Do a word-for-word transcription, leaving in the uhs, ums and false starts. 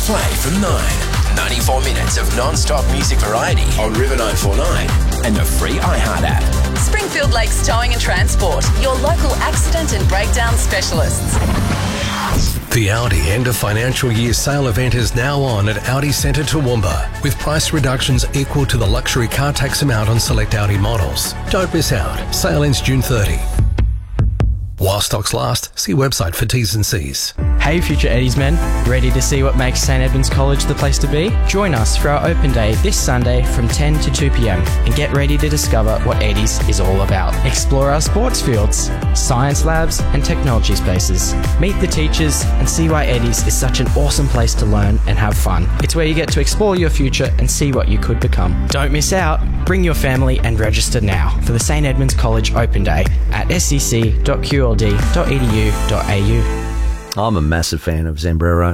Play from nine. ninety-four minutes of non-stop music variety on River nine forty-nine and the free iHeart app. Springfield Lakes Towing and Transport, your local accident and breakdown specialists. The Audi end of financial year sale event is now on at Audi Centre Toowoomba, with price reductions equal to the luxury car tax amount on select Audi models. Don't miss out. Sale ends June thirtieth. While stocks last, see website for T's and C's. Hey future Eddies men, ready to see what makes St Edmunds College the place to be? Join us for our open day this Sunday from ten to two p m and get ready to discover what Eddies is all about. Explore our sports fields, science labs and technology spaces. Meet the teachers and see why Eddies is such an awesome place to learn and have fun. It's where you get to explore your future and see what you could become. Don't miss out. Bring your family and register now for the St Edmunds College Open Day at s e c dot q l d dot e d u dot a u. I'm a massive fan of Zambrero.